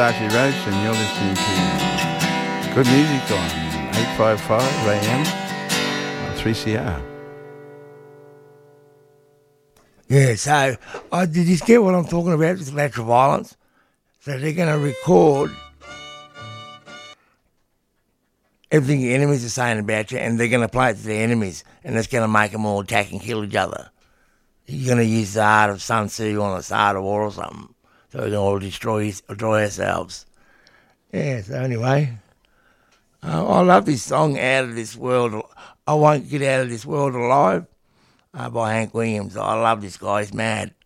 Darcy Roach, and you're listening to good music on 855 AM on 3CR. Yeah, so did you get what I'm talking about with lateral violence? So they're going to record everything your enemies are saying about you, and they're going to play it to their enemies, and that's going to make them all attack and kill each other. You're going to use the art of Sun Tzu on the art of war or something, so we can all destroy ourselves. Yeah, so anyway, I love this song, Out of This World. I Won't Get Out of This World Alive, by Hank Williams. I love this guy, he's mad.